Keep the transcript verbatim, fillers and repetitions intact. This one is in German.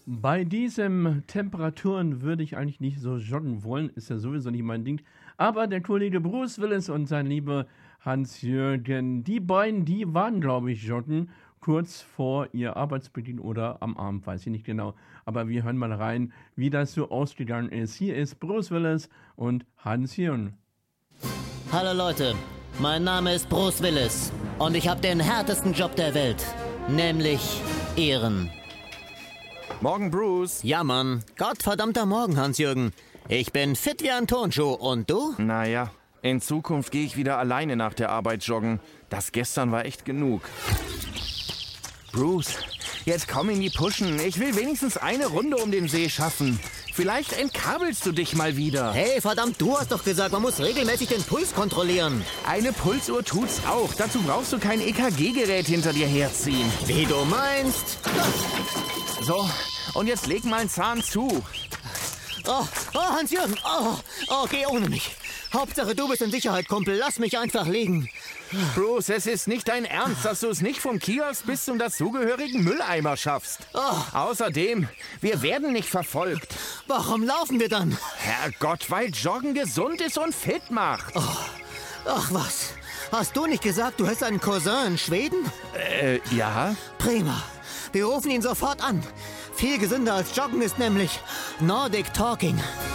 Bei diesen Temperaturen würde ich eigentlich nicht so joggen wollen, ist ja sowieso nicht mein Ding. Aber der Kollege Bruce Willis und sein lieber Hans-Jürgen, die beiden, die waren, glaube ich, joggen, kurz vor ihr Arbeitsbeginn oder am Abend, weiß ich nicht genau. Aber wir hören mal rein, wie das so ausgegangen ist. Hier ist Bruce Willis und Hans-Jürgen. Hallo Leute, mein Name ist Bruce Willis und ich habe den härtesten Job der Welt, nämlich Ehren. Morgen, Bruce. Ja, Mann. Gottverdammter Morgen, Hans-Jürgen. Ich bin fit wie ein Turnschuh. Und du? Naja, in Zukunft gehe ich wieder alleine nach der Arbeit joggen. Das gestern war echt genug. Bruce, jetzt komm in die Puschen. Ich will wenigstens eine Runde um den See schaffen. Vielleicht entkabelst du dich mal wieder. Hey, verdammt, du hast doch gesagt, man muss regelmäßig den Puls kontrollieren. Eine Pulsuhr tut's auch. Dazu brauchst du kein E K G-Gerät hinter dir herziehen. Wie du meinst. So, und jetzt leg mal einen Zahn zu. Oh, oh Hans-Jürgen, oh, oh, geh ohne mich. Hauptsache, du bist in Sicherheit, Kumpel. Lass mich einfach liegen. Bruce, es ist nicht dein Ernst, dass du es nicht vom Kiosk bis zum dazugehörigen Mülleimer schaffst. Oh. Außerdem, wir werden nicht verfolgt. Warum laufen wir dann? Herrgott, weil Joggen gesund ist und fit macht. Oh. Ach was, hast du nicht gesagt, du hättest einen Cousin in Schweden? Äh, ja? Prima, wir rufen ihn sofort an. Viel gesünder als Joggen ist nämlich Nordic Talking.